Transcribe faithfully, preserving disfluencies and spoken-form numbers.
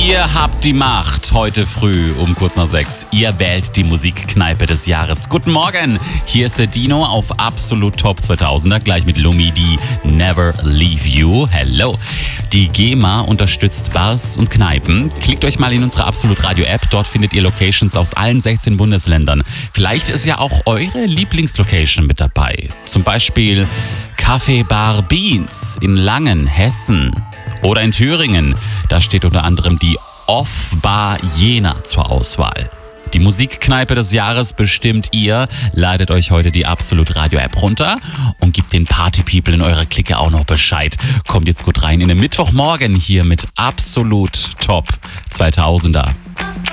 Ihr habt die Macht heute früh um kurz nach sechs. Ihr wählt die Musikkneipe des Jahres. Guten Morgen, hier ist der Dino auf Absolut Top zweitausender, gleich mit Lumi, die Never Leave You. Hello. Die GEMA unterstützt Bars und Kneipen. Klickt euch mal in unsere Absolut Radio App. Dort findet ihr Locations aus allen sechzehn Bundesländern. Vielleicht ist ja auch eure Lieblingslocation mit dabei. Zum Beispiel Café Bar Beans in Langen, Hessen. Oder in Thüringen, da steht unter anderem die Off-Bar Jena zur Auswahl. Die Musikkneipe des Jahres bestimmt ihr. Ladet euch heute die Absolut Radio App runter und gebt den Party-People in eurer Clique auch noch Bescheid. Kommt jetzt gut rein in den Mittwochmorgen hier mit Absolut Top zweitausender.